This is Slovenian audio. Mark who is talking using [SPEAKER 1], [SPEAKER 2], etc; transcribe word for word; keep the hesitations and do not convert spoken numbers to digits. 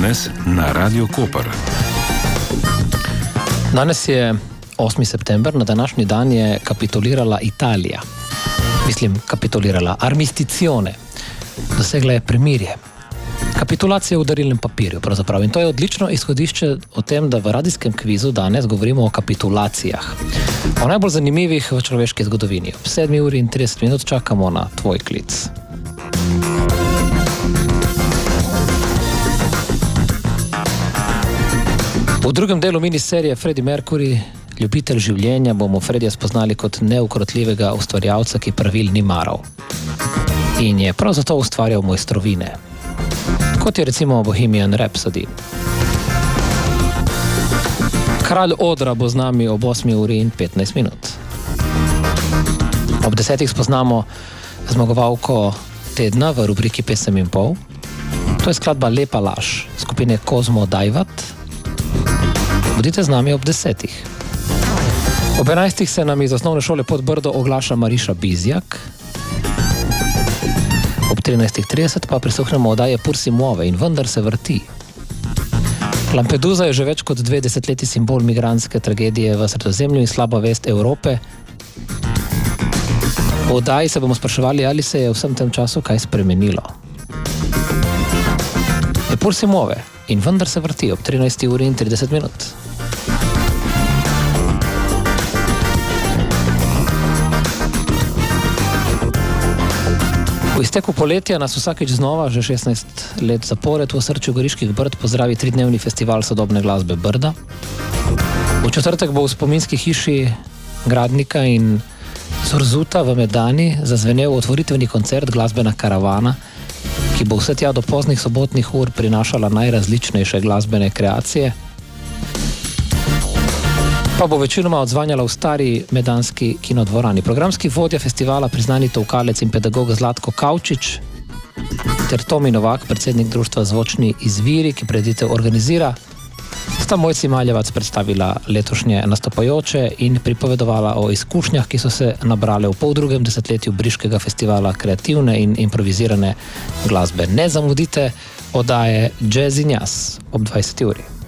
[SPEAKER 1] Danes na Radio Koper.
[SPEAKER 2] Danes je osmi september, na današnji dan je kapitulirala Italija. Mislim, kapitulirala, armisticione. Dosegla je premirje. Kapitulacija v darilnem papirju, pravzaprav. In to je odlično izhodišče o tem, da v radijskem kvizu danes govorimo o kapitulacijah. O najbolj zanimivih v človeški zgodovini. Ob sedmi uri in trideset minut čakamo na tvoj klic. V drugem delu miniserije Freddie Mercury, ljubitelj življenja, bomo Freddija spoznali kot neukrotljivega ustvarjalca, ki pravil ni maral. In je prav zato ustvarjal mojstrovine. Kot je recimo Bohemian Rhapsody. Kralj odra bo z nami ob osmi uri in petnajst minut. Ob desetih spoznamo zmagovalko tedna v rubriki Pesem in pol. To je skladba Lepa laž skupine Kozmo Dajvat. Bodite z nami ob desetih. Ob enajstih se nam iz osnovne šole Podbrdo oglaša Mariša Bizjak. Ob trinajstih trideset pa prisluhnemo oddaje Pur si muove in vendar se vrti. Lampedusa je že več kot dve desetletji simbol migrantske tragedije v Sredozemlju in slaba vest Evrope. V oddaji se bomo spraševali, ali se je v vsem tem času kaj spremenilo. Je Pur si muove in vendar se vrti ob trinajsti uri in trideset minut. V izteku poletja nas vsakič znova, že šestnajst let zapored, v osrčju Goriških Brd pozdravi tridnevni festival sodobne glasbe Brda. V četrtek bo v spominski hiši Gradnika in Zorzuta v Medani zazvenel otvoritveni koncert Glasbena karavana, ki bo vse tja do poznih sobotnih ur prinašala najrazličnejše glasbene kreacije, pa bo večinoma odzvanjala v stari medanski kinodvorani. Programski vodja festivala, priznani tolkalec in pedagog Zlatko Kavčič, ter Tomi Novak, predsednik društva Zvočni izviri, ki prireditev organizira, sta Mojci Maljevac predstavila letošnje nastopajoče in pripovedovala o izkušnjah, ki so se nabrale v poldrugem desetletju briškega festivala kreativne in improvizirane glasbe. Ne zamudite oddaje Jazz in jaz ob dvajseti uri.